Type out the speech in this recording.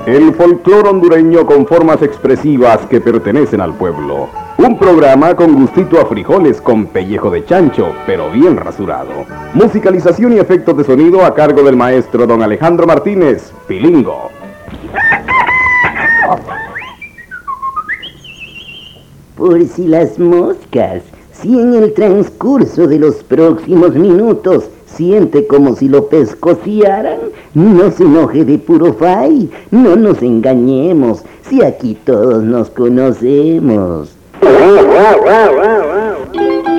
El folclore hondureño con formas expresivas que pertenecen al pueblo. Un programa con gustito a frijoles con pellejo de chancho, pero bien rasurado. Musicalización y efectos de sonido a cargo del maestro don Alejandro Martínez, Pilingo. Por si las moscas, si en el transcurso de los próximos minutos siente como si lo pescociaran, no se enoje de puro fay, no nos engañemos, si aquí todos nos conocemos.